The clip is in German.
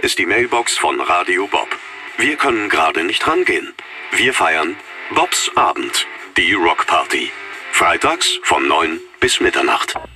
ist die Mailbox von Radio Bob. Wir können gerade nicht rangehen. Wir feiern Bobs Abend, die Rockparty. Freitags von 9 bis Mitternacht.